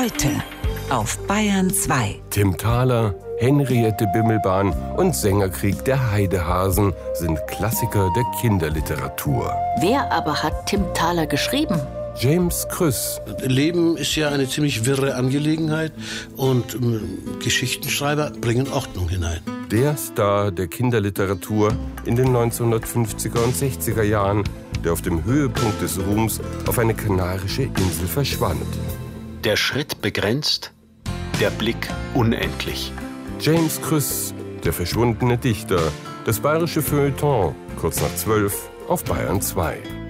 Heute auf Bayern 2. Tim Thaler, Henriette Bimmelbahn und Sängerkrieg der Heidehasen sind Klassiker der Kinderliteratur. Wer aber hat Tim Thaler geschrieben? James Krüss. Leben ist ja eine ziemlich wirre Angelegenheit und Geschichtenschreiber bringen Ordnung hinein. Der Star der Kinderliteratur in den 1950er und 60er Jahren, der auf dem Höhepunkt des Ruhms auf eine kanarische Insel verschwand. Der Schritt begrenzt, der Blick unendlich. James Krüss, der verschwundene Dichter, das bayerische Feuilleton, kurz nach 12 auf Bayern 2.